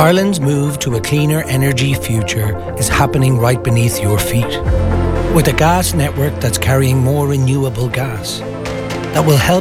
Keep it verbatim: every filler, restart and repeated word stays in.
Ireland's move to a cleaner energy future is happening right beneath your feet. With a gas network that's carrying more renewable gas that will help